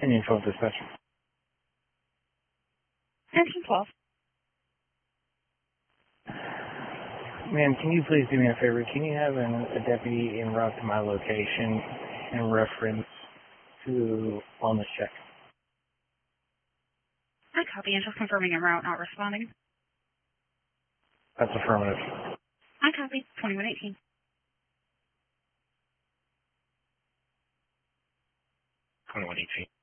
Indian 12 dispatch. Engine 12. Ma'am, can you please do me a favor? Can you have a deputy en route to my location in reference to wellness check? I copy. And just confirming en route, not responding. That's affirmative. I copy. 2118. 2118.